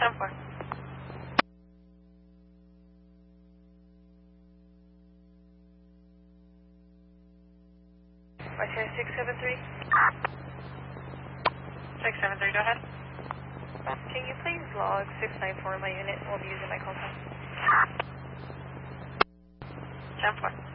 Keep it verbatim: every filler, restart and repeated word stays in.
ten four. Western six seven three. six seven three, go ahead. Can you please log six nine four in my unit? We'll be using my call sign. ten four.